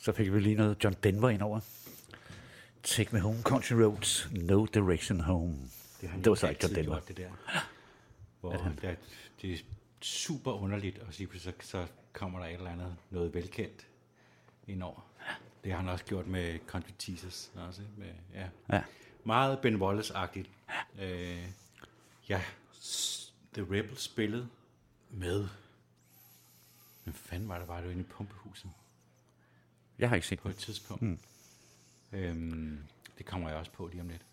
Så fik vi lige noget John Denver ind over. Take me home, country roads, no direction home. Det var så ikke John Denver. Det der. Hvor det er super underligt, og så kommer der et eller andet, noget velkendt indover. Det har han også gjort med Country Teasers. Også, ja. Meget Ben Wallace-agtigt. The Rebels spillede med... Hvem fanden var det inde i Pumpehuset? Jeg har ikke set på et tidspunkt. Det kommer jeg også på lige om lidt.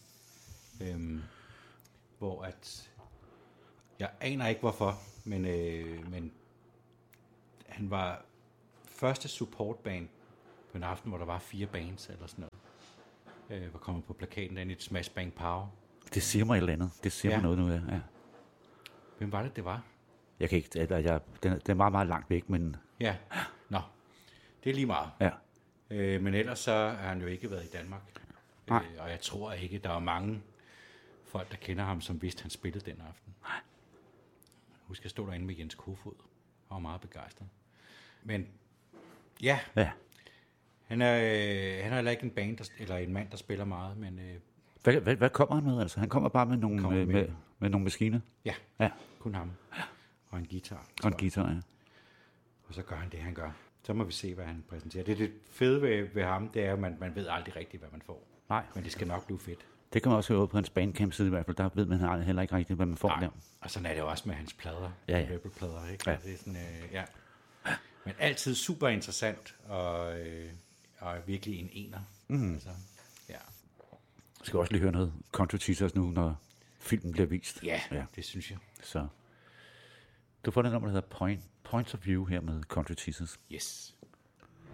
Hvor at... Jeg aner ikke hvorfor, men han var første supportband på en aften, hvor der var 4 bands eller sådan noget. Var kommet på plakaten derinde i et Smash Bang Power. Det siger mig et eller andet. Det siger mig noget nu, ja. Hvem var det var? Jeg kan ikke... Det er meget, meget langt væk, men... Ja, nå. Det er lige meget. Ja. Men ellers så har han jo ikke været i Danmark. Og jeg tror ikke, der er mange folk, der kender ham, som vidste, han spillede den aften. Nej. Husk, jeg stod derinde med Jens Kofod og var meget begejstret. Men ja. Han er heller ikke en band, eller en mand, der spiller meget, men... Hvad kommer han med? Altså, han kommer bare med nogle, med nogle maskiner? Ja, kun ham. Og en guitar. Og en guitar, ja. Og så gør han det, han gør. Så må vi se, hvad han præsenterer. Det fede ved ham, det er, at man ved aldrig rigtigt, hvad man får. Nej. Men det skal nok blive fedt. Det kan man også høre på hans Bandcamp-side i hvert fald. Der ved man heller ikke rigtigt, hvad man får der. Og sådan er det jo også med hans plader. Ja. Rebel-plader, ikke? Ja. Det er sådan, Men altid super interessant, og virkelig en ener. Altså, ja. Jeg skal også lige høre noget Country Teasers nu, når filmen bliver vist. Ja, det synes jeg. Så du får det nummer, der hedder Points of View her med Country Teasers. Yes.